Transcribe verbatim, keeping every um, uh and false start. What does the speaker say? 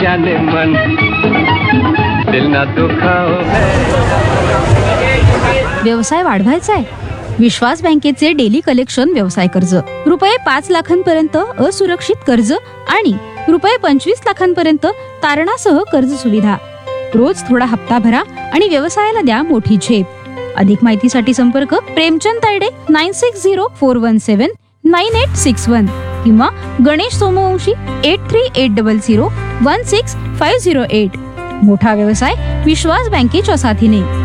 जाने मन दिल ना दुखाओ व्यवसाय वाढवायचा आहे? विश्वास बँकेचे डेली कलेक्शन व्यवसाय कर्ज, रुपये पाच लाखांपर्यंत असुरक्षित कर्ज आणि रुपये पंचवीस लाखांपर्यंत तारणासह कर्ज सुविधा. रोज थोडा हप्ता भरा आणि व्यवसायाला द्या मोठी झेप. अधिक माहितीसाठी संपर्क Premchand Tayde nine six zero four one सेवन नाईन एट सिक्स वन किंवा Ganesh Somvanshi eight three eight double zero one six five zero eight. मोठा व्यवसाय विश्वास बँकेच्या साथीने.